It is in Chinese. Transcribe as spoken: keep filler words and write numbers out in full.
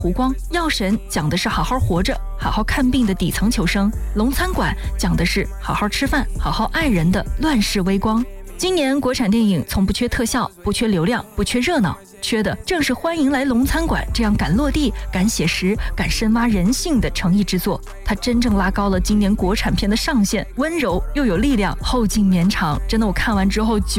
湖光，药神讲的是好好活着、好好看病的底层求生，龙餐馆讲的是好好吃饭、好好爱人的乱世微光。今年国产电影从不缺特效，不缺流量，不缺热闹，缺的正是欢迎来龙餐馆这样敢落地、敢写实、敢深挖人性的诚意之作。它真正拉高了今年国产片的上限，温柔又有力量，后劲绵长。真的，我看完之后